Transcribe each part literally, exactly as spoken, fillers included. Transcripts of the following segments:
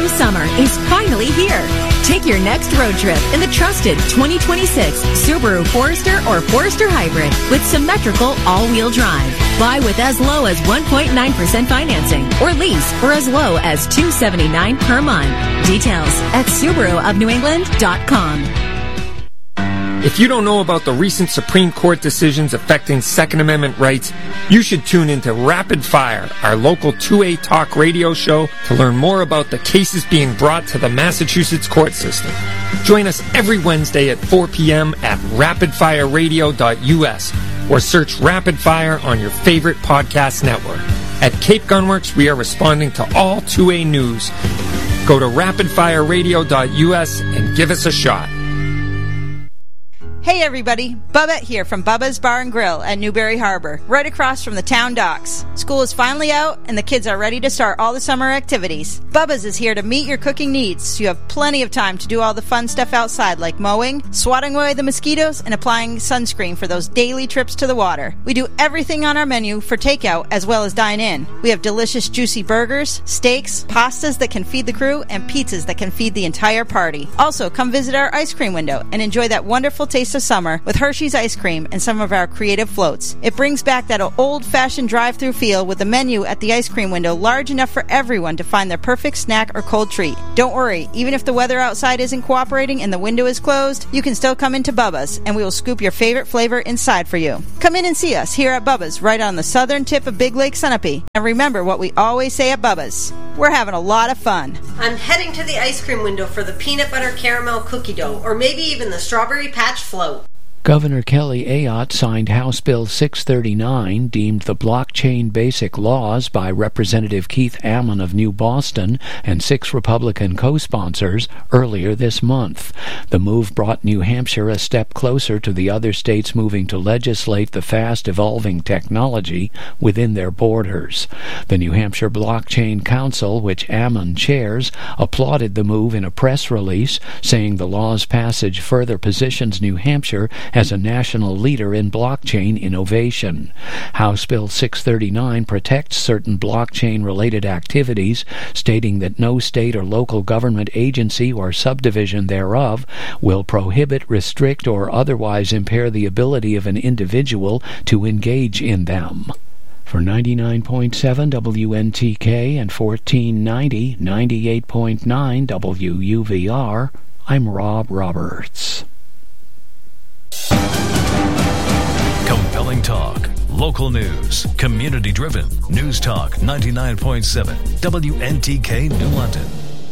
Subaru summer is finally here. Take your next road trip in the trusted twenty twenty-six Subaru Forester or Forester Hybrid with symmetrical all-wheel drive. Buy with as low as one point nine percent financing or lease for as low as two hundred seventy-nine dollars per month. Details at Subaru of New England dot com. If you don't know about the recent Supreme Court decisions affecting Second Amendment rights, you should tune into Rapid Fire, our local two A talk radio show, to learn more about the cases being brought to the Massachusetts court system. Join us every Wednesday at four p.m. at rapid fire radio dot u s or search Rapid Fire on your favorite podcast network. At Cape Gunworks, we are responding to all two A news. Go to rapid fire radio dot u s and give us a shot. Hey everybody, Bubba here from Bubba's Bar and Grill at Newberry Harbor, right across from the town docks. School is finally out and the kids are ready to start all the summer activities. Bubba's is here to meet your cooking needs, so you have plenty of time to do all the fun stuff outside like mowing, swatting away the mosquitoes, and applying sunscreen for those daily trips to the water. We do everything on our menu for takeout as well as dine in. We have delicious juicy burgers, steaks, pastas that can feed the crew, and pizzas that can feed the entire party. Also, come visit our ice cream window and enjoy that wonderful taste of summer with Hershey's ice cream and some of our creative floats. It brings back that old-fashioned drive-through feel with the menu at the ice cream window large enough for everyone to find their perfect snack or cold treat. Don't worry, even if the weather outside isn't cooperating and the window is closed, you can still come into Bubba's and we will scoop your favorite flavor inside for you. Come in and see us here at Bubba's right on the southern tip of Big Lake Sunapee. And remember what we always say at Bubba's. We're having a lot of fun. I'm heading to the ice cream window for the peanut butter caramel cookie dough or maybe even the strawberry patch float. Governor Kelly Ayotte signed House Bill six thirty-nine, deemed the blockchain basic laws by Representative Keith Ammon of New Boston and six Republican co-sponsors earlier this month. The move brought New Hampshire a step closer to the other states moving to legislate the fast-evolving technology within their borders. The New Hampshire Blockchain Council, which Ammon chairs, applauded the move in a press release, saying the law's passage further positions New Hampshire as a national leader in blockchain innovation. House Bill six thirty-nine protects certain blockchain-related activities, stating that no state or local government agency or subdivision thereof will prohibit, restrict, or otherwise impair the ability of an individual to engage in them. For ninety-nine point seven W N T K and fourteen ninety, ninety-eight point nine W U V R, I'm Rob Roberts. Compelling talk, local news, community-driven. News Talk ninety-nine point seven W N T K New London.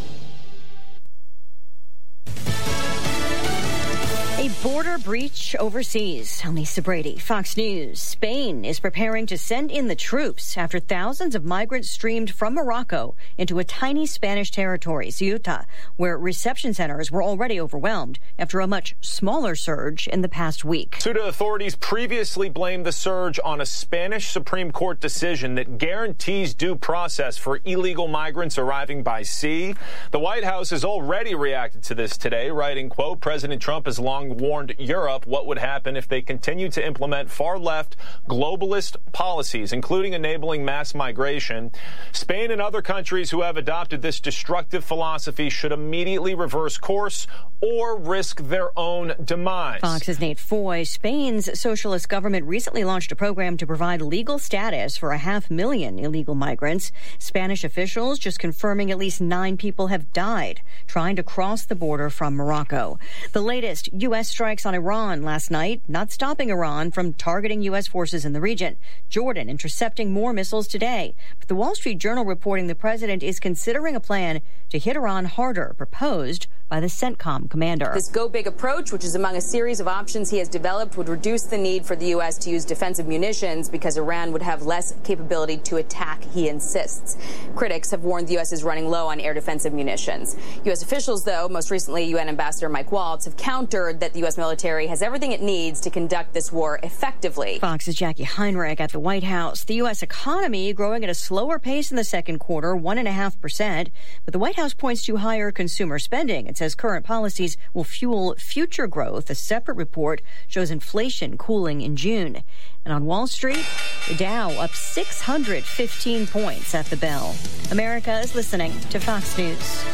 A border breach overseas. I'm Lisa Brady, Fox News. Spain is preparing to send in the troops after thousands of migrants streamed from Morocco into a tiny Spanish territory, Ceuta, where reception centers were already overwhelmed after a much smaller surge in the past week. Ceuta authorities previously blamed the surge on a Spanish Supreme Court decision that guarantees due process for illegal migrants arriving by sea. The White House has already reacted to this today, writing, quote, President Trump has long warned Europe what would happen if they continue to implement far-left globalist policies, including enabling mass migration. Spain and other countries who have adopted this destructive philosophy should immediately reverse course or risk their own demise. Fox's Nate Foy. Spain's socialist government recently launched a program to provide legal status for a half million illegal migrants. Spanish officials just confirming at least nine people have died trying to cross the border from Morocco. The latest U S strikes on Iran last night, not stopping Iran from targeting U S forces in the region. Jordan intercepting more missiles today. But the Wall Street Journal reporting the president is considering a plan to hit Iran harder, proposed by the CENTCOM commander. This go big approach, which is among a series of options he has developed, would reduce the need for the U S to use defensive munitions because Iran would have less capability to attack, he insists. Critics have warned the U S is running low on air defensive munitions. U S officials, though, most recently U N Ambassador Mike Waltz, have countered that the U S U S military has everything it needs to conduct this war effectively. Fox's Jackie Heinrich at the White House. The U S economy growing at a slower pace in the second quarter, one point five percent. But the White House points to higher consumer spending. It says current policies will fuel future growth. A separate report shows inflation cooling in June. And on Wall Street, the Dow up six hundred fifteen points at the bell. America is listening to Fox News.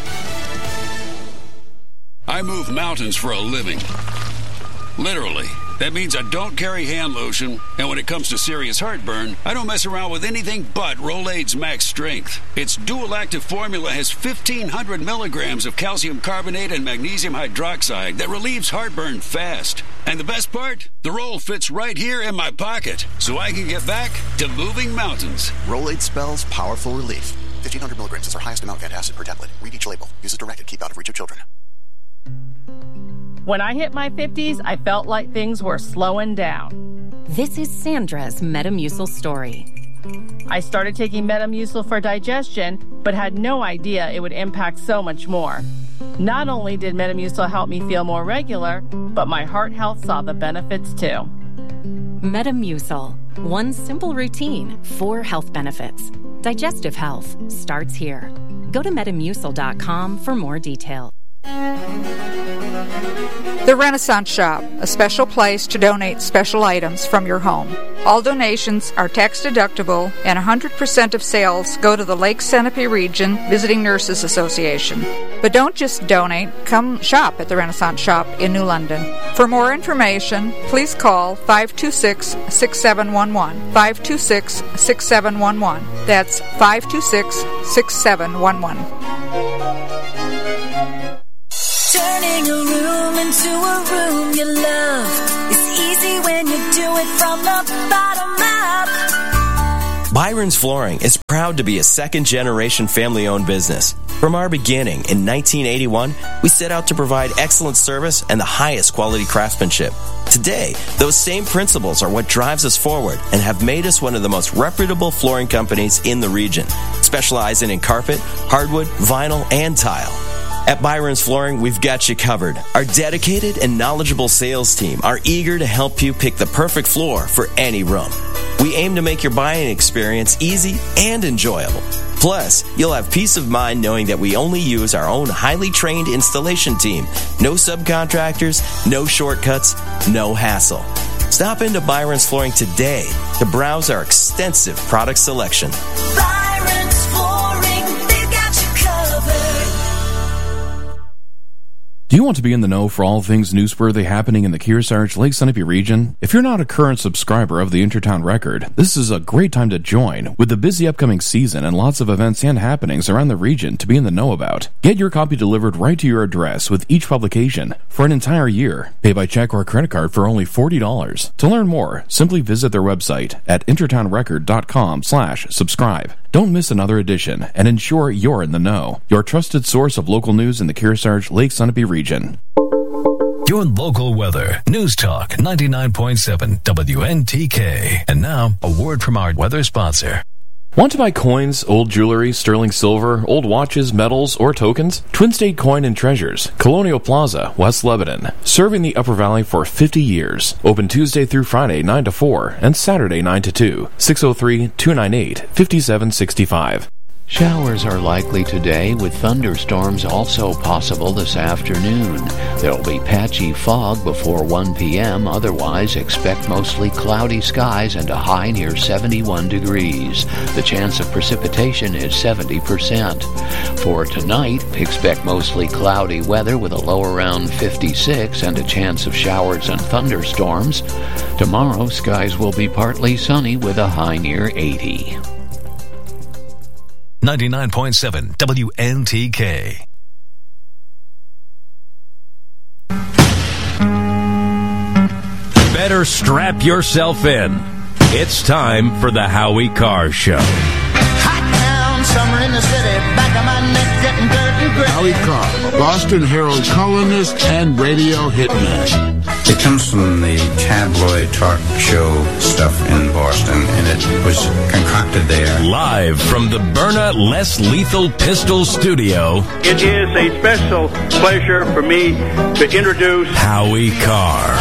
I move mountains for a living. Literally. That means I don't carry hand lotion, and when it comes to serious heartburn, I don't mess around with anything but Rolaids Max Strength. Its dual-active formula has fifteen hundred milligrams of calcium carbonate and magnesium hydroxide that relieves heartburn fast. And the best part? The roll fits right here in my pocket, so I can get back to moving mountains. Rolaids spells powerful relief. fifteen hundred milligrams is our highest amount of antacid per tablet. Read each label. Use as directed. Keep out of reach of children. When I hit my fifties, I felt like things were slowing down. This is Sandra's Metamucil story. I started taking Metamucil for digestion, but had no idea it would impact so much more. Not only did Metamucil help me feel more regular, but my heart health saw the benefits too. Metamucil. One simple routine, four health benefits. Digestive health starts here. Go to metamucil dot com for more details. The Renaissance Shop, a special place to donate special items from your home. All donations are tax deductible, and one hundred percent of sales go to the Lake Sunapee Region Visiting Nurses Association. But don't just donate, come shop at the Renaissance Shop in New London. For more information, please call five two six, six seven one one, five two six, six seven one one. That's five two six, six seven one one. Turning a room into a room you love is easy when you do it from the bottom up. Byron's Flooring is proud to be a second-generation family-owned business. From our beginning in nineteen eighty-one, we set out to provide excellent service and the highest quality craftsmanship. Today, those same principles are what drives us forward and have made us one of the most reputable flooring companies in the region, specializing in carpet, hardwood, vinyl, and tile. At Byron's Flooring, we've got you covered. Our dedicated and knowledgeable sales team are eager to help you pick the perfect floor for any room. We aim to make your buying experience easy and enjoyable. Plus, you'll have peace of mind knowing that we only use our own highly trained installation team. No subcontractors, no shortcuts, no hassle. Stop into Byron's Flooring today to browse our extensive product selection. Byron's Flooring, they've got you covered. Do you want to be in the know for all things newsworthy happening in the Kearsarge Lake Sunapee region? If you're not a current subscriber of the Intertown Record, this is a great time to join with the busy upcoming season and lots of events and happenings around the region to be in the know about. Get your copy delivered right to your address with each publication for an entire year. Pay by check or credit card for only forty dollars. To learn more, simply visit their website at intertownrecord dot com slash subscribe. Don't miss another edition and ensure you're in the know. Your trusted source of local news in the Kearsarge Lake Sunapee region. Your local weather. News Talk ninety-nine point seven W N T K. And now, a word from our weather sponsor. Want to buy coins, old jewelry, sterling silver, old watches, medals, or tokens? Twin State Coin and Treasures, Colonial Plaza, West Lebanon. Serving the Upper Valley for fifty years. Open Tuesday through Friday, nine to four, and Saturday, nine to two. six oh three, two nine eight, five seven six five. Showers are likely today, with thunderstorms also possible this afternoon. There'll be patchy fog before one p.m. Otherwise, expect mostly cloudy skies and a high near seventy-one degrees. The chance of precipitation is seventy percent. For tonight, expect mostly cloudy weather with a low around fifty-six and a chance of showers and thunderstorms. Tomorrow, skies will be partly sunny with a high near eighty. ninety-nine point seven W N T K. Better strap yourself in. It's time for the Howie Carr Show. Hot town, summer in the city, back of my neck getting dirt and grit. Howie Carr, Boston Herald columnist and radio hitman. It comes from the tabloid talk show stuff in Boston, and it was concocted there. Live from the Byrna Less Lethal Pistol Studio, it is a special pleasure for me to introduce Howie Carr.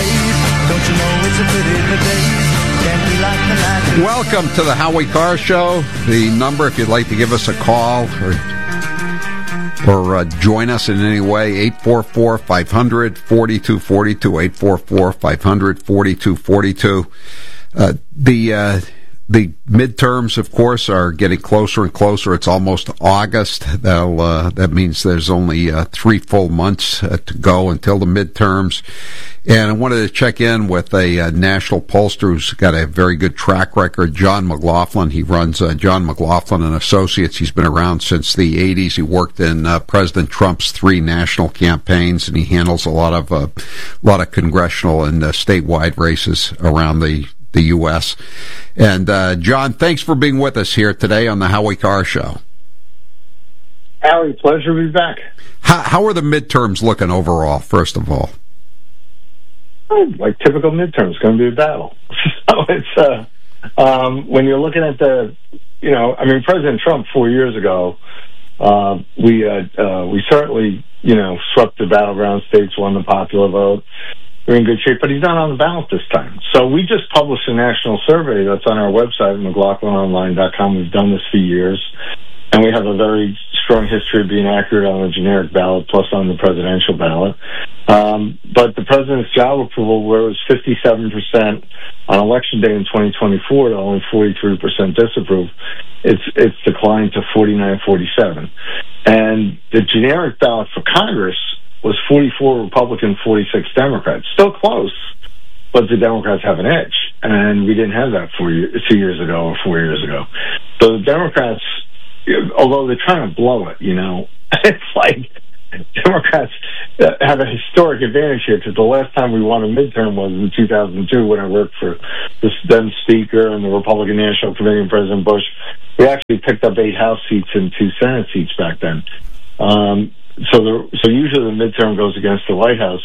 Welcome to the Howie Carr Show. The number, if you'd like to give us a call or or uh, join us in any way, eight four four, five hundred, forty-two forty-two, eight four four, five hundred, forty-two forty-two. Uh, the uh, the midterms, of course, are getting closer and closer. It's almost August. That'll, uh, that means there's only uh, three full months uh, to go until the midterms. And I wanted to check in with a uh, national pollster who's got a very good track record, John McLaughlin. He runs uh, John McLaughlin and Associates. He's been around since the eighties. He worked in uh, President Trump's three national campaigns, and he handles a lot of uh, a lot of congressional and uh, statewide races around the the U S And uh, John, thanks for being with us here today on the Howie Carr Show. Howie, pleasure to be back. How, how are the midterms looking overall? First of all. Like typical midterms, it's going to be a battle. So it's uh, um, when you're looking at the, you know, I mean, President Trump four years ago, uh, we uh, uh, we certainly, you know, swept the battleground states, won the popular vote. We're in good shape, but he's not on the ballot this time. So we just published a national survey that's on our website, McLaughlin Online dot com. We've done this for years, and we have a very strong history of being accurate on the generic ballot, plus on the presidential ballot. Um, but the president's job approval, where it was fifty-seven percent on election day in twenty twenty-four to only forty-three percent disapprove, it's it's declined to forty-nine forty-seven. And the generic ballot for Congress was forty-four Republican, forty-six Democrats. Still close, but the Democrats have an edge. And we didn't have that four year, two years ago or four years ago. So the Democrats, although they're trying to blow it, you know, it's like Democrats have a historic advantage here, because the last time we won a midterm was in two thousand two when I worked for the then Speaker and the Republican National Committee and President Bush. We actually picked up eight House seats and two Senate seats back then. Um, So, the, so usually the midterm goes against the White House,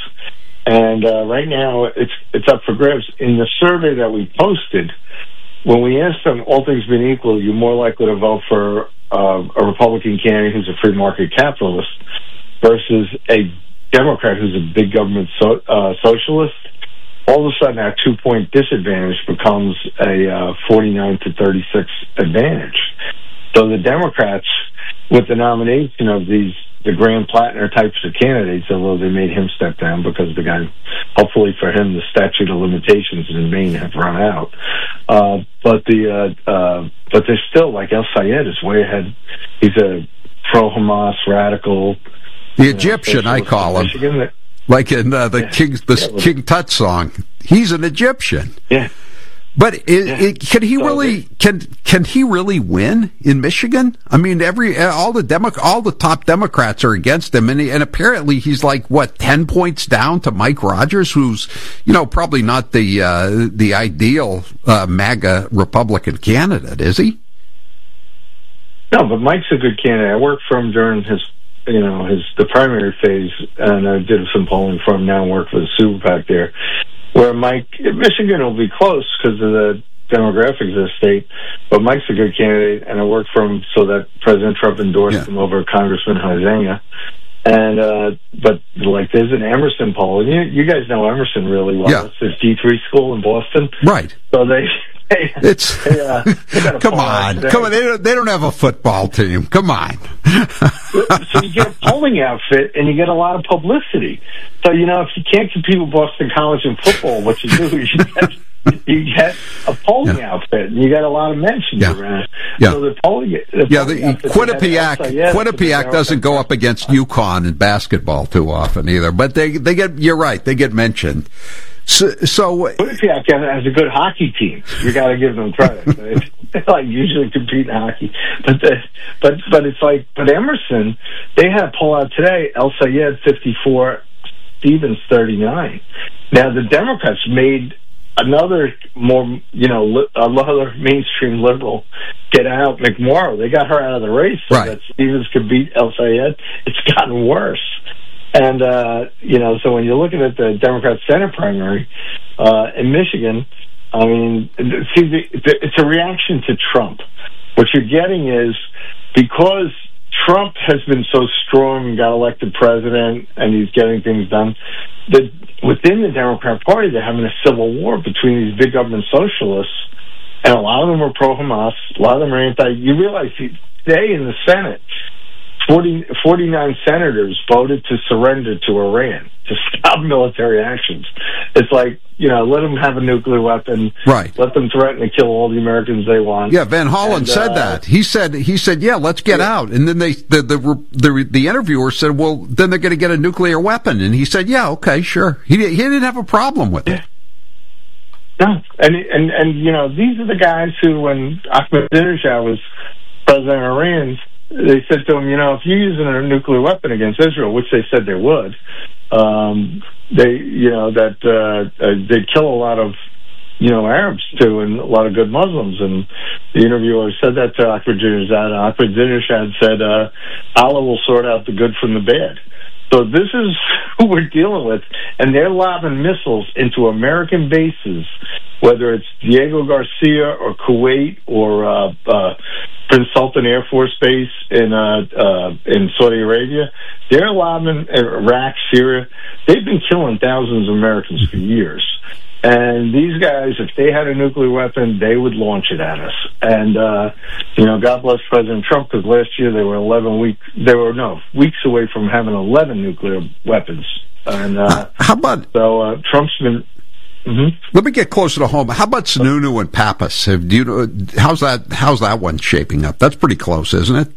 and uh, right now it's it's up for grabs. In the survey that we posted, when we asked them, all things being equal, you're more likely to vote for uh, a Republican candidate who's a free market capitalist versus a Democrat who's a big government so, uh, socialist. All of a sudden, that two-point disadvantage becomes a uh, forty-nine to thirty-six advantage. So the Democrats, with the nomination of these the Graham Plattner types of candidates, although they made him step down because the guy, hopefully for him, the statute of limitations in Maine have run out. Uh, but the uh, uh, but there's still, like El Sayed is way ahead. He's a pro-Hamas radical. The Egyptian, know, I call him. Michigan. Like in uh, the yeah. King the yeah, King Tut song. He's an Egyptian. Yeah. But it, yeah. it, can he so really they, can can he really win in Michigan? I mean, every all the Demo, all the top Democrats are against him, and he, and apparently he's like what ten points down to Mike Rogers, who's you know probably not the uh, the ideal uh, MAGA Republican candidate, is he? No, but Mike's a good candidate. I worked for him during his you know his the primary phase, and I did some polling for him now and work for the Super PAC there. Where Mike, Michigan will be close because of the demographics of the state, but Mike's a good candidate, and I worked for him so that President Trump endorsed yeah. him over Congressman Huizenga. And, uh, but, like, there's an Emerson poll, and you, you guys know Emerson really well. Yeah. It's this D three school in Boston. Right. So they... they it's they, uh, they come on, come on! They don't, they don't have a football team. Come on. So you get a polling outfit, and you get a lot of publicity. So you know, if you can't compete with Boston College in football, what you do is you get you get a polling yeah. outfit, and you get a lot of mentions yeah. around. Yeah. So the polling, the yeah, polling the Quinnipiac, yes, Quinnipiac doesn't go up against UConn in basketball too often either, but they they get. You're right, they get mentioned. So, so Quinnipiac has a good hockey team. You got to give them credit. They like usually compete in hockey, but the, but but it's like but Emerson, they had a poll out today. El Sayed fifty-four, Stevens thirty-nine. Now the Democrats made another more, you know, li- another mainstream liberal get out, McMorrow. They got her out of the race so right. that Stevens could beat El Sayed. It's gotten worse. And, uh, you know, so when you're looking at the Democrat Senate primary uh, in Michigan, I mean, see, the, the, it's a reaction to Trump. What you're getting is because Trump has been so strong and got elected president and he's getting things done, that within the Democrat Party, they're having a civil war between these big government socialists, and a lot of them are pro-Hamas, a lot of them are anti. You realize today in the Senate, forty, forty-nine senators voted to surrender to Iran, to stop military actions. It's like, you know, let them have a nuclear weapon. Right. Let them threaten to kill all the Americans they want. Yeah, Van Hollen and, said uh, that. He said, he said, yeah, let's get yeah. out. And then they, the, the, the, the interviewer said, well, then they're going to get a nuclear weapon. And he said, yeah, okay, sure. He, he didn't have a problem with it. No. And, and, and, you know, these are the guys who, when Ahmadinejad was president of Iran, they said to him, you know, if you're using a nuclear weapon against Israel, which they said they would, um, they, you know, that uh, uh, they'd kill a lot of, you know, Arabs too, and a lot of good Muslims. And the interviewer said that to Ahmadinejad. Ahmadinejad said, uh, Allah will sort out the good from the bad. So this is who we're dealing with, and they're lobbing missiles into American bases, whether it's Diego Garcia or Kuwait or uh, uh, Prince Sultan Air Force Base in uh, uh, in Saudi Arabia. They're lobbing Iraq, Syria. They've been killing thousands of Americans for years. And these guys, if they had a nuclear weapon, they would launch it at us. And, uh, you know, God bless President Trump, because last year they were eleven weeks, they were, no, weeks away from having eleven nuclear weapons. And, uh, how about, so, uh, Trump's been, mm-hmm. Let me get closer to home. How about Sununu and Pappas? Have, do you know, how's that, how's that one shaping up? That's pretty close, isn't it?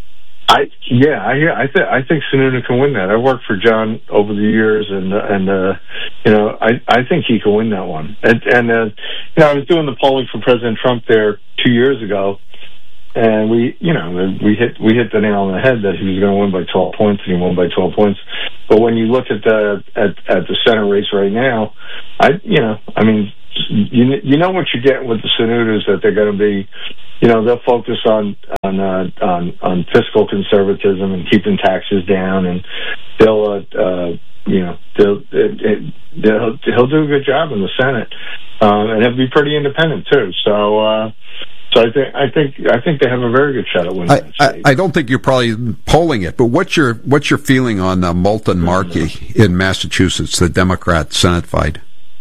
I yeah I I think I think Sununu can win that. I worked for John over the years, and uh, and uh, you know I I think he can win that one. And and uh, you know I was doing the polling for President Trump there two years ago, and we you know we hit we hit the nail on the head that he was going to win by twelve points, and he won by twelve points. But when you look at the at at the Senate race right now, I you know I mean you you know what you get with the Sununus, that they're going to be. You know, they'll focus on on, uh, on on fiscal conservatism and keeping taxes down, and they'll, uh, uh, you know, they'll, it, it, they'll he'll do a good job in the Senate, um, and he'll be pretty independent too. So, uh, so I think I think I think they have a very good shot at winning. I, that I, I don't think you're probably polling it, but what's your what's your feeling on uh, Moulton Markey in Massachusetts, the Democrat Senate fight?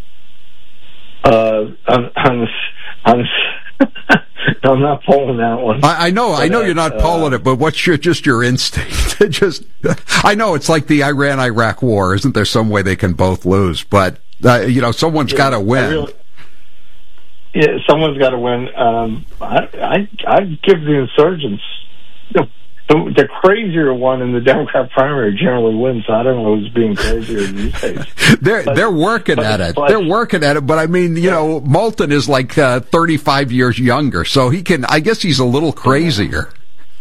Uh, on, on, on I'm not polling that one. I, I know, but, I know uh, you're not polling uh, it, but what's your just your instinct? just, I know it's like the Iran-Iraq war. Isn't there some way they can both lose? But uh, you know, someone's yeah, got to win. Really, yeah, someone's got to win. Um, I, I, I give the insurgents. You know, the, the crazier one in the Democrat primary generally wins. So I don't know who's being crazier these days. they're but, they're working but, at it. But, they're working at it. But I mean, you yeah. know, Moulton is like uh, thirty-five years younger, so he can. I guess he's a little crazier.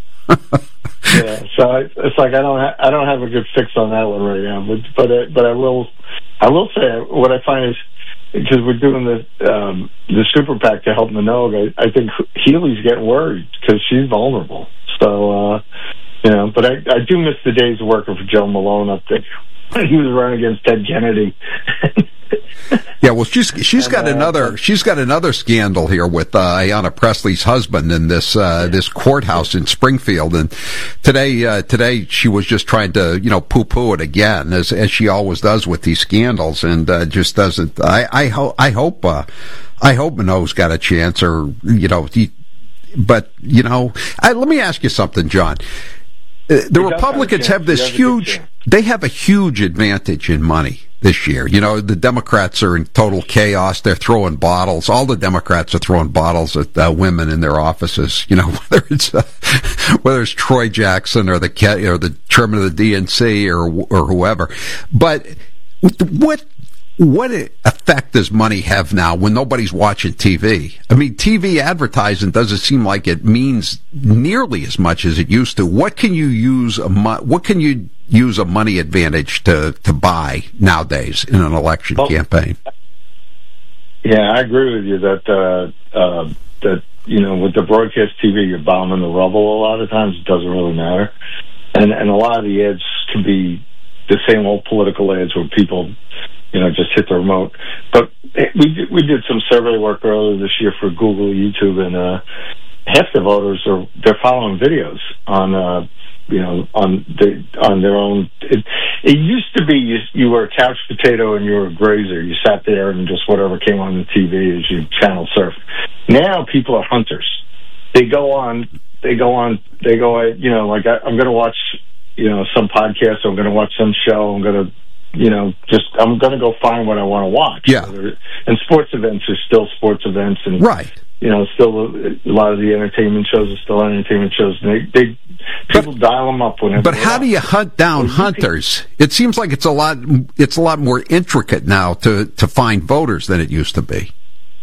yeah. So it's like I don't ha- I don't have a good fix on that one right now. But but uh, but I will I will say what I find is, because we're doing the um, the super PAC to help Minogue, I, I think Healy's getting worried because she's vulnerable. So, uh, you know, but I, I do miss the days of working for Joe Malone up there when he was running against Ted Kennedy. yeah, well, she's she's and, got uh, another she's got another scandal here with uh, Ayanna Pressley's husband in this uh, this courthouse in Springfield, and today uh, today she was just trying to you know poo poo it again, as as she always does with these scandals, and uh, just doesn't. I I, ho- I hope uh, I hope Minogue's got a chance, or you know he. But, you know, I, let me ask you something, John. Uh, the Republicans have, have this huge, they have a huge advantage in money this year. You know, the Democrats are in total chaos. They're throwing bottles. All the Democrats are throwing bottles at uh, women in their offices. You know, whether it's uh, whether it's Troy Jackson or the or the chairman of the D N C or or whoever. But what What effect does money have now when nobody's watching T V? I mean, T V advertising doesn't seem like it means nearly as much as it used to. What can you use a mo- what can you use a money advantage to, to buy nowadays in an election well, campaign? yeah, I agree with you that uh, uh, that you know with the broadcast T V, you're bombing the rubble. A lot of times, it doesn't really matter, and and a lot of the ads can be the same old political ads where people, you know, just hit the remote. But we did, we did some survey work earlier this year for Google, YouTube, and uh, half the voters are they're following videos on. Uh, you know, on the on their own. It, it used to be you, you were a couch potato and you were a grazer. You sat there and just whatever came on the T V as you channel surfed. Now people are hunters. They go on. They go on. They go. You know, like I, I'm going to watch. You know, some podcast. I'm going to watch some show. I'm going to. You know, just I'm going to go find what I want to watch. Yeah. And sports events are still sports events, and right. You know, still a lot of the entertainment shows are still entertainment shows. And they, they people but, dial them up whenever. But how do you hunt down hunters? It seems like it's a lot. It's a lot more intricate now to to find voters than it used to be.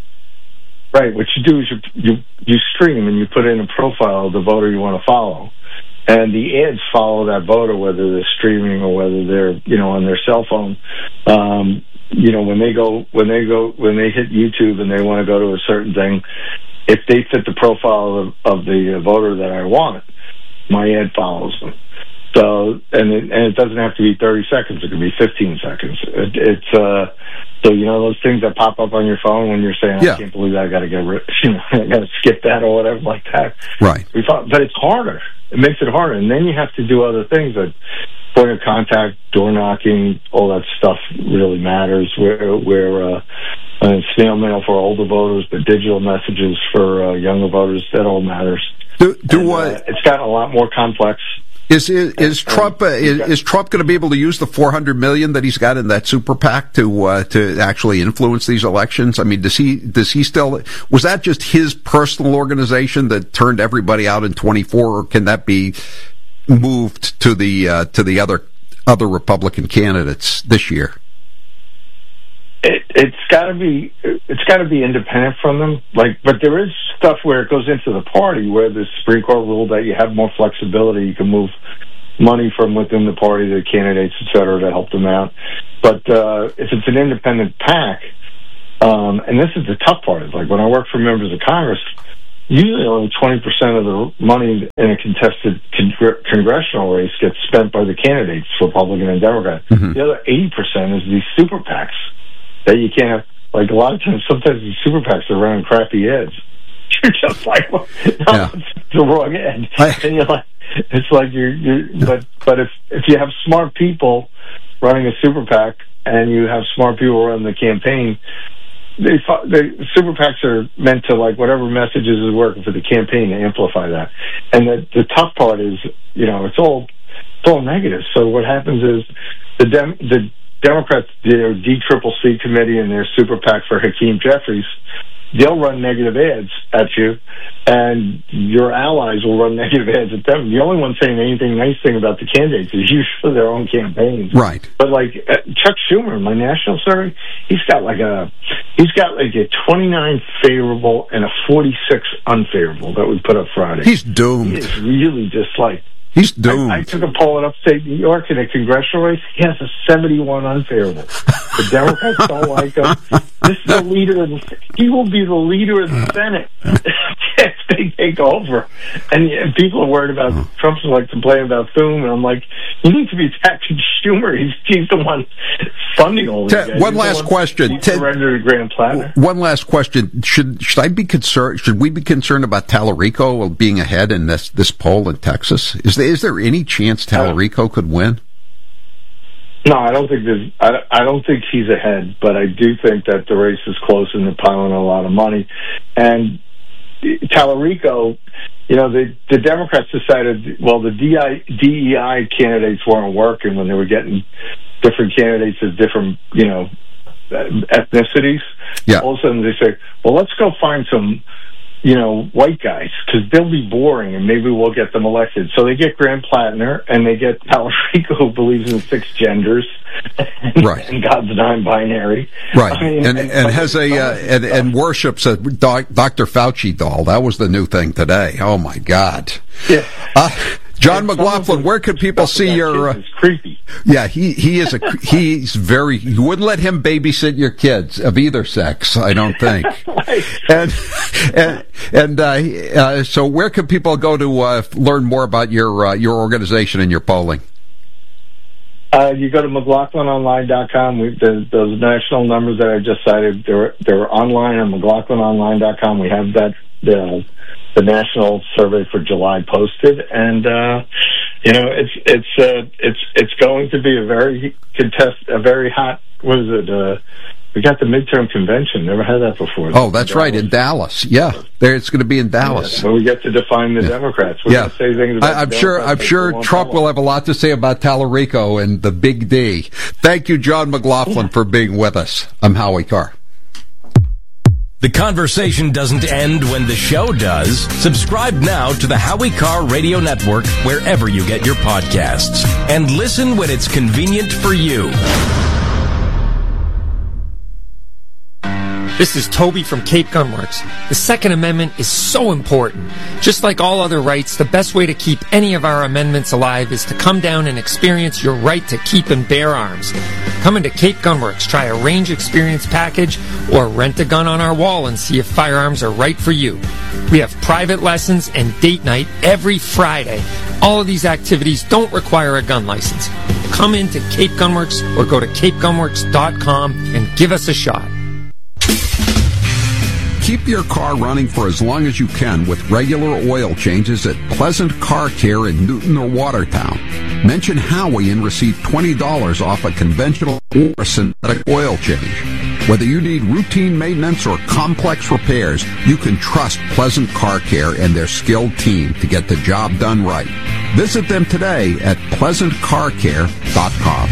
Right. What you do is you you, you stream and you put in a profile of the voter you want to follow, and the ads follow that voter whether they're streaming or whether they're you know on their cell phone. Um, You know, when they go, when they go, when they hit YouTube and they want to go to a certain thing, if they fit the profile of, of the voter that I want, my ad follows them. So, and it, and it doesn't have to be thirty seconds; it can be fifteen seconds. It, it's uh, so you know those things that pop up on your phone when you're saying, yeah. "I can't believe I got to get rid, you know, I got to skip that or whatever like that." Right. We thought, but it's harder. It makes it harder, and then you have to do other things that. Point of contact, door knocking, all that stuff really matters. Where, where uh, uh, snail mail for older voters, but digital messages for uh, younger voters, that all matters. Do, do and, uh, uh, it's gotten a lot more complex. Is is, is and, Trump uh, is, is Trump going to be able to use the four hundred million that he's got in that super PAC to uh, to actually influence these elections? I mean, does he does he still was that just his personal organization that turned everybody out in twenty-four, or can that be moved to the uh, to the other other Republican candidates this year? It, it's got to be it's got to be independent from them. Like, but there is stuff where it goes into the party where the Supreme Court ruled that you have more flexibility. You can move money from within the party to candidates, et cetera, to help them out. But uh, if it's an independent PAC, um, and this is the tough part, is like when I work for members of Congress. Usually only twenty percent of the money in a contested con- congressional race gets spent by the candidates, Republican and Democrat. Mm-hmm. The other eighty percent is these super PACs that you can't, like a lot of times, sometimes these super PACs are running crappy ads. You're just like, well, no, yeah. It's the wrong ad. I, and you're like, it's like you're, you're no. but, but if, if you have smart people running a super PAC and you have smart people running the campaign, They, they, super PACs are meant to, like, whatever messages is working for the campaign to amplify that. And the, the tough part is, you know, it's all it's all negative. So what happens is the Dem, the Democrats, their D C C C committee and their super PAC for Hakeem Jeffries, they'll run negative ads at you, and your allies will run negative ads at them. The only one saying anything nice thing about the candidates is usually their own campaigns. Right. But like uh, Chuck Schumer, in my national survey, he's got like a he's got like a twenty-nine favorable and a forty-six unfavorable that we put up Friday. He's doomed. He is really just like. He's doomed. I, I took a poll in upstate New York in a congressional race. He has a seventy-one unfavorable. The Democrats don't like him. This is the leader of the. He will be the leader of the Senate if they take over. And, and people are worried about Trump's like complaining about Thune, and I'm like, you need to be attacking Schumer. He's he's the one funding all this. T- one he's last question. T- surrendered to Grand Platinum. One last question. Should should I be concerned? Should we be concerned about Tallarico being ahead in this this poll in Texas? Is there, is there any chance Tallarico could win? No, I don't think there's. I, I don't think he's ahead, but I do think that the race is close and they're piling a lot of money. And Tallarico, you know, the the Democrats decided, well, the D E I candidates weren't working when they were getting different candidates of different, you know, ethnicities. Yeah. All of a sudden they say, well, let's go find some, you know, white guys, because they'll be boring and maybe we'll get them elected. So they get Graham Plattner and they get Tallarico, who believes in six genders and, right. and God's non-binary. Right. I mean, and, and, and has a, uh, and, and worships a doc, Doctor Fauci doll. That was the new thing today. Oh my God. Yeah. Uh, John McLaughlin, where could people see your? Uh, it's creepy. Yeah, he he is a he's very. You wouldn't let him babysit your kids of either sex, I don't think. and and and uh, uh, so, where can people go to uh, learn more about your uh, your organization and your polling? Uh, you go to McLaughlin Online dot com. We, the, those national numbers that I just cited, they're they're online on McLaughlin Online dot com. We have that the the national survey for July posted, and uh, you know it's it's uh, it's it's going to be a very contest, a very hot. What is it? Uh, we got the midterm convention. Never had that before. Oh, that's right, in Dallas. Yeah, there it's going to be in Dallas. Yeah, so we get to define the yeah. Democrats. We're yeah, going to say things about I, I'm the sure. I'm sure Trump will have a lot to say about Tallarico and the Big D. Thank you, John McLaughlin, for being with us. I'm Howie Carr. The conversation doesn't end when the show does. Subscribe now to the Howie Carr Radio Network wherever you get your podcasts. And listen when it's convenient for you. This is Toby from Cape Gunworks. The Second Amendment is so important. Just like all other rights, the best way to keep any of our amendments alive is to come down and experience your right to keep and bear arms. Come into Cape Gunworks, try a range experience package, or rent a gun on our wall and see if firearms are right for you. We have private lessons and date night every Friday. All of these activities don't require a gun license. Come into Cape Gunworks or go to cape gunworks dot com and give us a shot. Keep your car running for as long as you can with regular oil changes at Pleasant Car Care in Newton or Watertown. Mention Howie and receive twenty dollars off a conventional or synthetic oil change. Whether you need routine maintenance or complex repairs, you can trust Pleasant Car Care and their skilled team to get the job done right. Visit them today at pleasant car care dot com.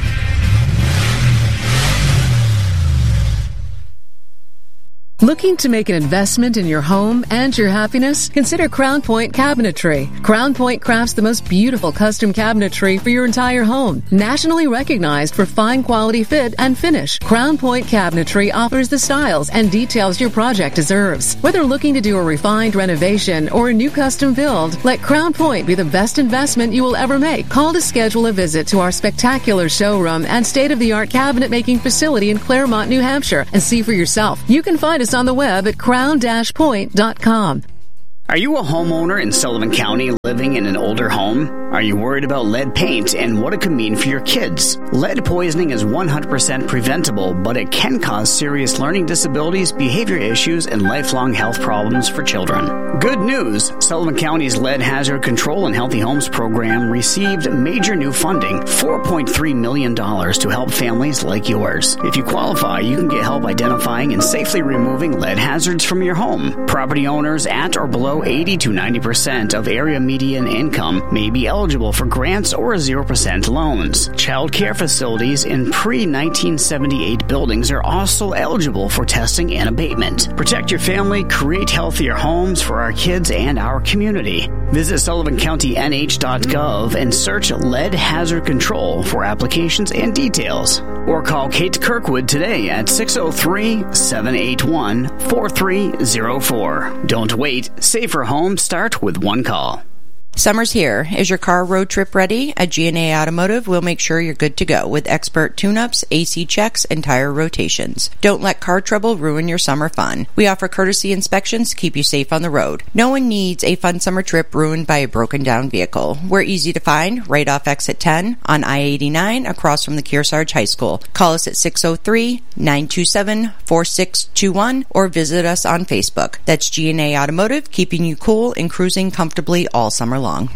Looking to make an investment in your home and your happiness? Consider Crown Point Cabinetry. Crown Point crafts the most beautiful custom cabinetry for your entire home. Nationally recognized for fine quality fit and finish, Crown Point Cabinetry offers the styles and details your project deserves. Whether looking to do a refined renovation or a new custom build, let Crown Point be the best investment you will ever make. Call to schedule a visit to our spectacular showroom and state-of-the-art cabinet making facility in Claremont, New Hampshire, and see for yourself. You can find us on the web at crown dash point dot com. Are you a homeowner in Sullivan County living in an older home? Are you worried about lead paint and what it could mean for your kids? Lead poisoning is one hundred percent preventable, but it can cause serious learning disabilities, behavior issues, and lifelong health problems for children. Good news! Sullivan County's Lead Hazard Control and Healthy Homes program received major new funding, four point three million dollars, to help families like yours. If you qualify, you can get help identifying and safely removing lead hazards from your home. Property owners at or below eighty to ninety percent of area median income may be eligible for grants or zero percent loans. Child care facilities in pre nineteen seventy-eight buildings are also eligible for testing and abatement. Protect your family, create healthier homes for our kids and our community. Visit sullivan county n h dot gov and search Lead Hazard Control for applications and details. Or call Kate Kirkwood today at six oh three, seven eight one, four three oh four. Don't wait. Safer homes start with one call. Summer's here. Is your car road trip ready? At G and A Automotive, we'll make sure you're good to go with expert tune-ups, A C checks, and tire rotations. Don't let car trouble ruin your summer fun. We offer courtesy inspections to keep you safe on the road. No one needs a fun summer trip ruined by a broken-down vehicle. We're easy to find right off exit ten on I eighty-nine across from the Kearsarge High School. Call us at six oh three, nine two seven, four six two one or visit us on Facebook. That's G and A Automotive, keeping you cool and cruising comfortably all summer long. Long.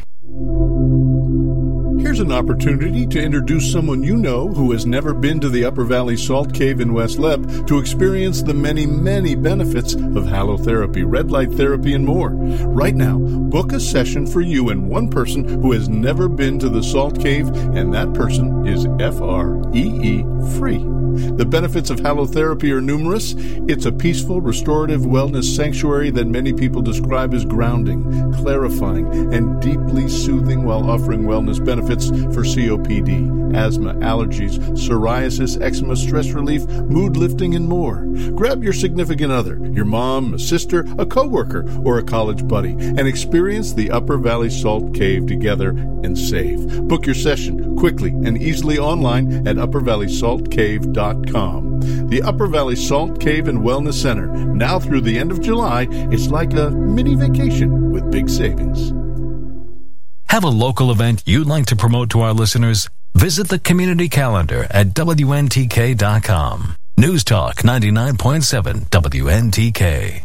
Here's an opportunity to introduce someone you know who has never been to the Upper Valley Salt Cave in West Leb to experience the many, many benefits of halotherapy, red light therapy, and more. Right now, book a session for you and one person who has never been to the Salt Cave, and that person is F R E E free. The benefits of halotherapy are numerous. It's a peaceful, restorative wellness sanctuary that many people describe as grounding, clarifying, and deeply soothing while offering wellness benefits for C O P D, asthma, allergies, psoriasis, eczema, stress relief, mood lifting, and more. Grab your significant other, your mom, a sister, a coworker, or a college buddy, and experience the Upper Valley Salt Cave together and save. Book your session quickly and easily online at upper valley salt cave dot com. The Upper Valley Salt Cave and Wellness Center, now through the end of July, it's like a mini vacation with big savings. Have a local event you'd like to promote to our listeners? Visit the community calendar at W N T K dot com. News Talk ninety-nine point seven W N T K.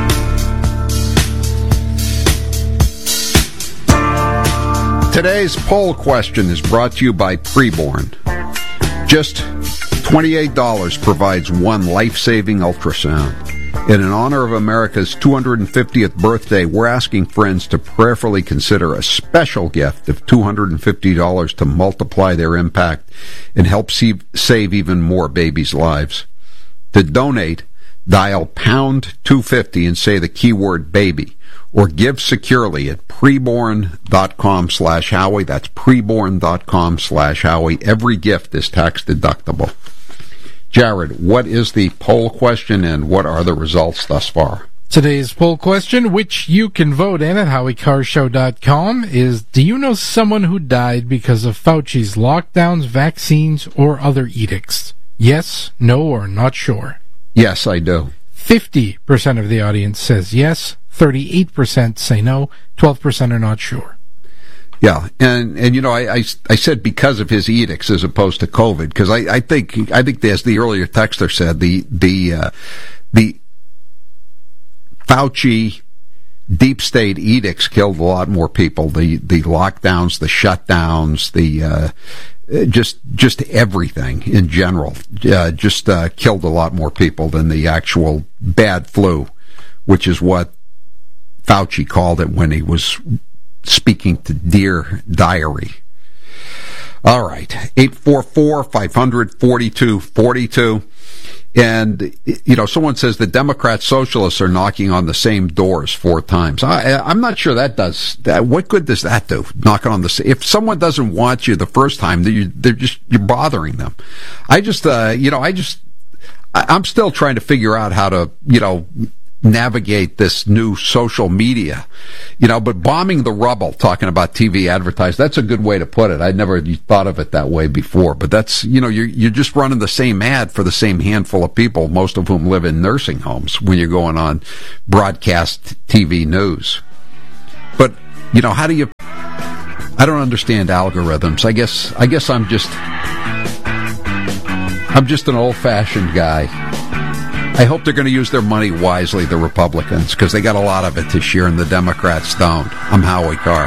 Today's poll question is brought to you by Preborn. Just twenty-eight dollars provides one life-saving ultrasound. And in honor of America's two hundred fiftieth birthday, we're asking friends to prayerfully consider a special gift of two hundred fifty dollars to multiply their impact and help save, save even more babies' lives. To donate, dial pound two fifty and say the keyword baby, or give securely at preborn.com slash Howie. That's preborn.com slash Howie. Every gift is tax deductible. Jared, what is the poll question and what are the results thus far? Today's poll question, which you can vote in at howie carr show dot com, is: do you know someone who died because of Fauci's lockdowns, vaccines, or other edicts? Yes, no, or not sure? Yes, I do. fifty percent of the audience says yes, thirty-eight percent say no, twelve percent are not sure. Yeah, and and you know, I, I, I said because of his edicts as opposed to COVID, because I, I think I think as the earlier texter said, the the uh, the Fauci deep state edicts killed a lot more people. The the lockdowns, the shutdowns, the uh, just just everything in general uh, just uh, killed a lot more people than the actual bad flu, which is what Fauci called it when he was speaking to Dear Diary. All right, eight four four, five hundred, forty-two forty-two. And, you know, someone says the Democrat socialists are knocking on the same doors four times. I, I'm not sure that does that. What good does that do? Knocking on the, if someone doesn't want you the first time, they're, they're just, you're bothering them. I just, uh, you know, I just, I'm still trying to figure out how to, you know, navigate this new social media, you know, but bombing the rubble, talking about T V advertising, that's a good way to put it. I'd never thought of it that way before, but that's, you know, you're, you're just running the same ad for the same handful of people, most of whom live in nursing homes when you're going on broadcast T V news. But, you know, how do you, I don't understand algorithms. I guess, I guess I'm just, I'm just an old-fashioned guy. I hope they're going to use their money wisely, the Republicans, because they got a lot of it this year and the Democrats don't. I'm Howie Carr.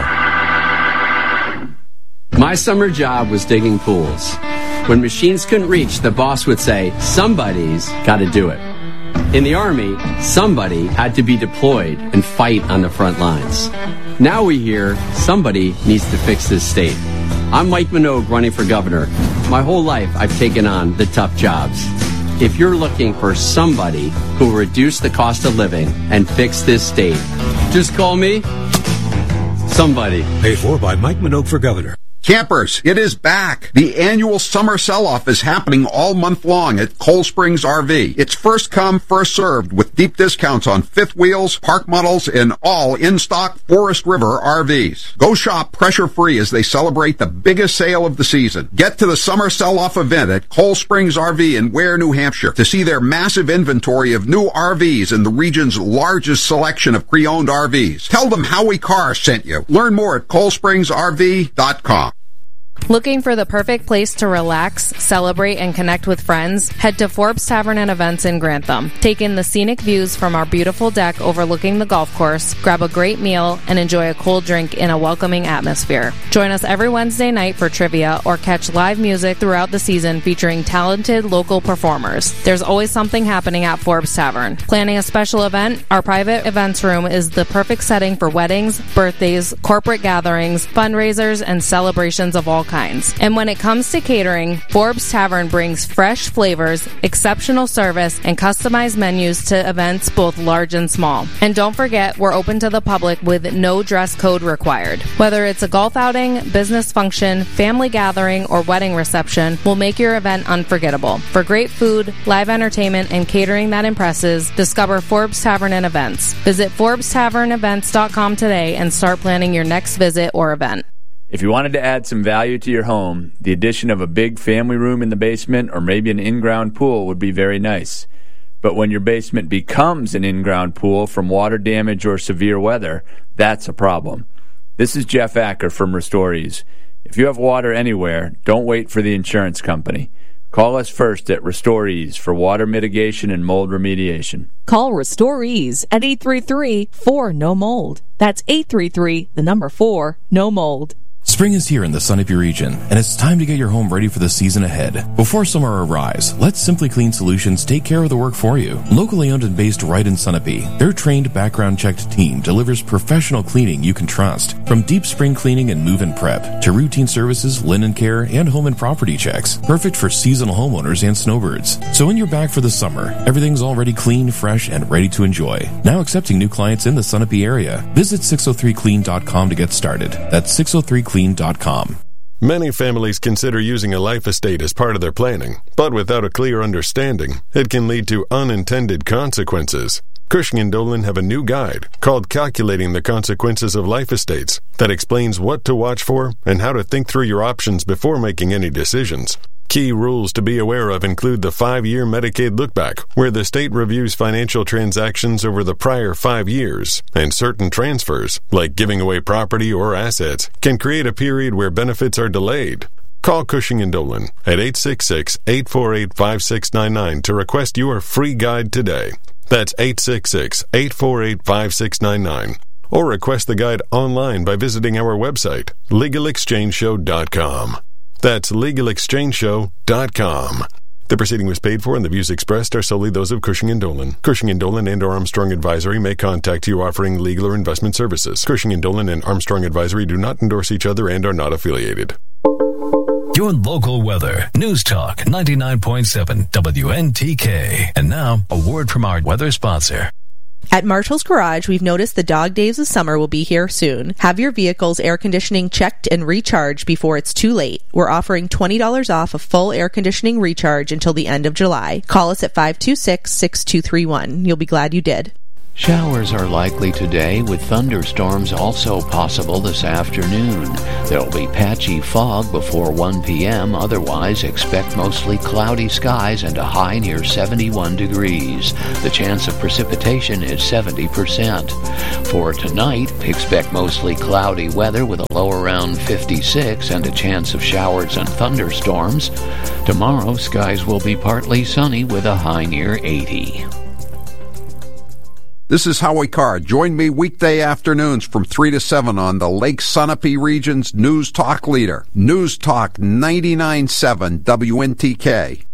My summer job was digging pools. When machines couldn't reach, the boss would say, somebody's got to do it. In the Army, somebody had to be deployed and fight on the front lines. Now we hear somebody needs to fix this state. I'm Mike Minogue running for governor. My whole life I've taken on the tough jobs. If you're looking for somebody who will reduce the cost of living and fix this state, just call me somebody. Paid for by Mike Minogue for governor. Campers, it is back. The annual summer sell-off is happening all month long at Cold Springs R V. It's first come, first served with deep discounts on fifth wheels, park models, and all in-stock Forest River R Vs. Go shop pressure-free as they celebrate the biggest sale of the season. Get to the summer sell-off event at Cold Springs R V in Ware, New Hampshire to see their massive inventory of new R Vs and the region's largest selection of pre-owned R Vs. Tell them Howie Carr sent you. Learn more at cold springs r v dot com. Looking for the perfect place to relax, celebrate, and connect with friends? Head to Forbes Tavern and Events in Grantham. Take in the scenic views from our beautiful deck overlooking the golf course, grab a great meal, and enjoy a cold drink in a welcoming atmosphere. Join us every Wednesday night for trivia or catch live music throughout the season featuring talented local performers. There's always something happening at Forbes Tavern. Planning a special event? Our private events room is the perfect setting for weddings, birthdays, corporate gatherings, fundraisers, and celebrations of all all kinds. And when it comes to catering, Forbes Tavern brings fresh flavors, exceptional service, and customized menus to events both large and small. And don't forget, we're open to the public with no dress code required. Whether it's a golf outing, business function, family gathering, or wedding reception, we'll make your event unforgettable. For great food, live entertainment, and catering that impresses, discover Forbes Tavern and Events. Visit Forbes Tavern Events dot com today and start planning your next visit or event. If you wanted to add some value to your home, the addition of a big family room in the basement or maybe an in-ground pool would be very nice. But when your basement becomes an in-ground pool from water damage or severe weather, that's a problem. This is Jeff Acker from Restorees. If you have water anywhere, don't wait for the insurance company. Call us first at Restorees for water mitigation and mold remediation. Call Restorees at eight three three, four, N O mold. That's eight three three, the number four, no mold. Spring is here in the Sunapee region, and it's time to get your home ready for the season ahead. Before summer arrives, let Simply Clean Solutions take care of the work for you. Locally owned and based right in Sunapee, their trained, background-checked team delivers professional cleaning you can trust. From deep spring cleaning and move-in prep, to routine services, linen care, and home and property checks. Perfect for seasonal homeowners and snowbirds. So when you're back for the summer, everything's already clean, fresh, and ready to enjoy. Now accepting new clients in the Sunapee area. Visit six oh three clean dot com to get started. That's six oh three clean dot com. Many families consider using a life estate as part of their planning, but without a clear understanding, it can lead to unintended consequences. Cushing and Dolan have a new guide called Calculating the Consequences of Life Estates that explains what to watch for and how to think through your options before making any decisions. Key rules to be aware of include the five-year Medicaid lookback, where the state reviews financial transactions over the prior five years, and certain transfers, like giving away property or assets, can create a period where benefits are delayed. Call Cushing and Dolan at eight six six, eight four eight, five six nine nine to request your free guide today. That's eight six six, eight four eight, five six nine nine. Or request the guide online by visiting our website, legal exchange show dot com. That's legal exchange show dot com. The proceeding was paid for and the views expressed are solely those of Cushing and Dolan. Cushing and Dolan and or Armstrong Advisory may contact you offering legal or investment services. Cushing and Dolan and Armstrong Advisory do not endorse each other and are not affiliated. Your local weather. News Talk ninety-nine point seven W N T K. And now, a word from our weather sponsor. At Marshall's Garage, we've noticed the dog days of summer will be here soon. Have your vehicle's air conditioning checked and recharged before it's too late. We're offering twenty dollars off a full air conditioning recharge until the end of July. Call us at five two six, six two three one. You'll be glad you did. Showers are likely today, with thunderstorms also possible this afternoon. There'll be patchy fog before one p.m. Otherwise, expect mostly cloudy skies and a high near seventy-one degrees. The chance of precipitation is seventy percent. For tonight, expect mostly cloudy weather with a low around fifty-six and a chance of showers and thunderstorms. Tomorrow, skies will be partly sunny with a high near eighty. This is Howie Carr. Join me weekday afternoons from three to seven on the Lake Sunapee region's News Talk leader, News Talk ninety-nine point seven W N T K.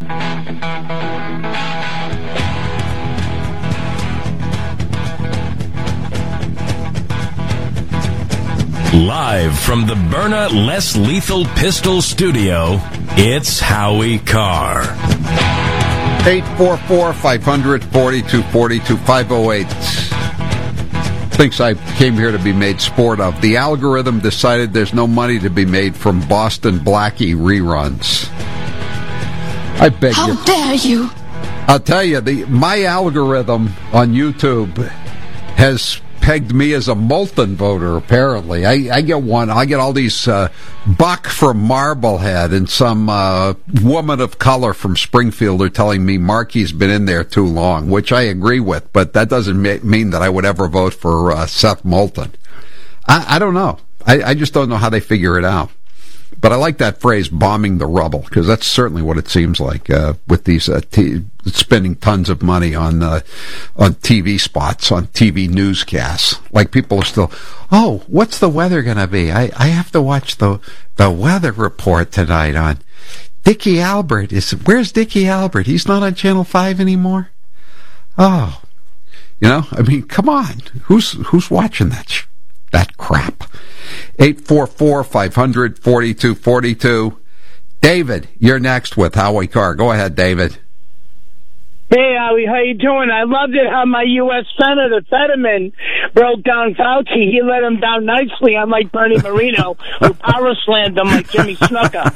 Live from the Byrna Less Lethal Pistol Studio, it's Howie Carr. eight four four, five hundred, forty-two forty-two, five oh eight thinks I came here to be made sport of. The algorithm decided there's no money to be made from Boston Blackie reruns. I beg How you. How dare you? I'll tell you, the my algorithm on YouTube has pegged me as a Moulton voter, apparently. I, I get one. I get all these uh, Buck from Marblehead and some uh, woman of color from Springfield are telling me Markey's been in there too long, which I agree with, but that doesn't ma- mean that I would ever vote for uh, Seth Moulton. I, I don't know. I, I just don't know how they figure it out. But I like that phrase, bombing the rubble, because that's certainly what it seems like uh, with these uh, t- spending tons of money on uh, on T V spots, on T V newscasts. Like people are still, oh, what's the weather going to be? I, I have to watch the the weather report tonight on Dickie Albert. Is where's Dickie Albert? He's not on Channel five anymore? Oh, you know, I mean, come on. Who's who's watching that sh- that crap? eight four four, five hundred, forty-two forty-two. David, you're next with Howie Carr. Go ahead, David. Hey, Howie, how you doing? I loved it how my U S Senator Fetterman broke down Fauci. He let him down nicely, unlike Bernie Moreno, who power slammed him like Jimmy Snuka.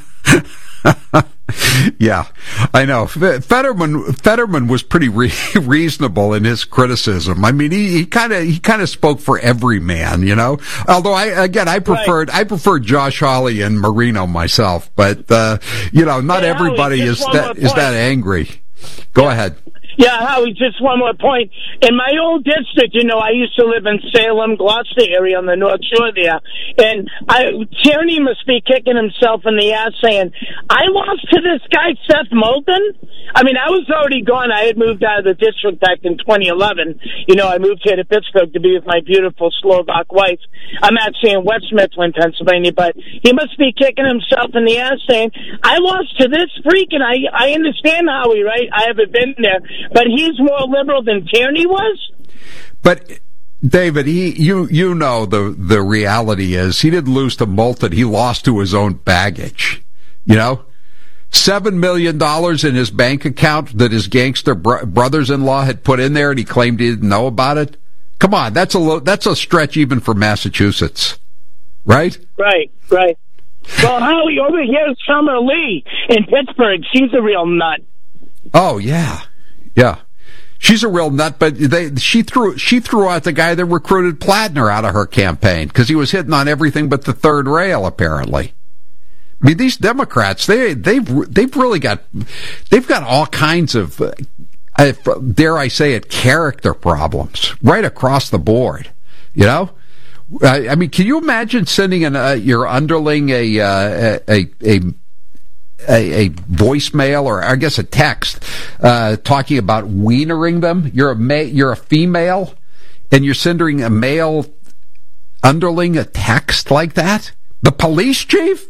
Yeah, I know. Fetterman Fetterman was pretty re- reasonable in his criticism. I mean, he kind of he kind of spoke for every man, you know. Although I again I preferred right. I preferred Josh Hawley and Marino myself, but uh, you know, not hey, everybody Howie, is that is that angry. Go yeah. ahead. Yeah, Howie, just one more point. In my old district, you know, I used to live in Salem, Gloucester area on the North Shore there. And I, Tierney must be kicking himself in the ass saying, I lost to this guy, Seth Moulton? I mean, I was already gone. I had moved out of the district back in twenty eleven. You know, I moved here to Pittsburgh to be with my beautiful Slovak wife. I'm actually in West Mifflin, Pennsylvania, but he must be kicking himself in the ass saying, I lost to this freak, and I, I understand, Howie, right? I haven't been there. But he's more liberal than Tierney was? But, David, he, you you know the the reality is he didn't lose to Moulton. He lost to his own baggage. You know? Seven million dollars in his bank account that his gangster bro- brothers-in-law had put in there, and he claimed he didn't know about it. Come on, that's a lo- that's a stretch even for Massachusetts. Right? Right, right. Well, Howie, over here is Summer Lee in Pittsburgh. She's a real nut. Oh, yeah. Yeah, she's a real nut, but they she threw she threw out the guy that recruited Platner out of her campaign because he was hitting on everything but the third rail. Apparently, I mean these Democrats they they've they've really got they've got all kinds of uh, dare I say it character problems right across the board. You know, I, I mean, can you imagine sending an, uh, your underling a uh, a a A, a voicemail or I guess a text uh, talking about wienering them? You're a ma- you're a female, and you're sending a male underling a text like that? The police chief?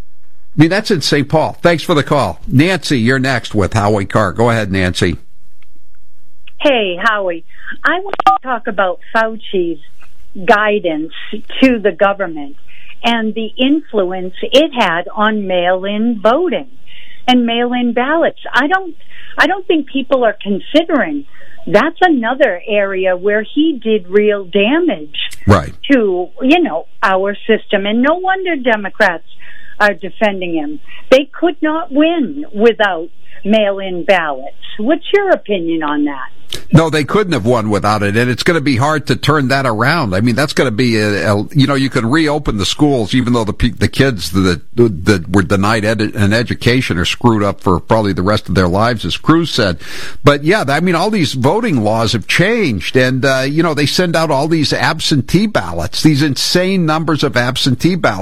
I mean, that's in Saint Paul. Thanks for the call, Nancy. You're next with Howie Carr. Go ahead, Nancy. Hey, Howie. I want to talk about Fauci's guidance to the government and the influence it had on mail-in voting and mail-in ballots. I don't, I don't think people are considering that's another area where he did real damage right. to, you know, our system. And no wonder Democrats are defending him. They could not win without mail-in ballots. What's your opinion on that? No, they couldn't have won without it, and it's going to be hard to turn that around. I mean, that's going to be, a, a, you know, you can reopen the schools, even though the the kids that that were denied ed- an education are screwed up for probably the rest of their lives, as Cruz said. But yeah, I mean, all these voting laws have changed, and uh, you know, they send out all these absentee ballots, these insane numbers of absentee ballots.